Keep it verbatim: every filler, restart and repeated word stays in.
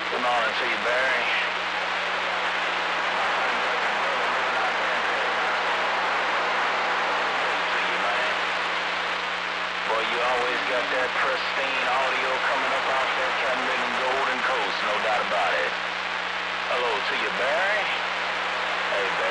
Good morning to you, Barry. To you, man. Boy, you always got that pristine audio coming up off that cabinet and Golden Coast, no doubt about it. Hello to you, Barry. Hey, Barry.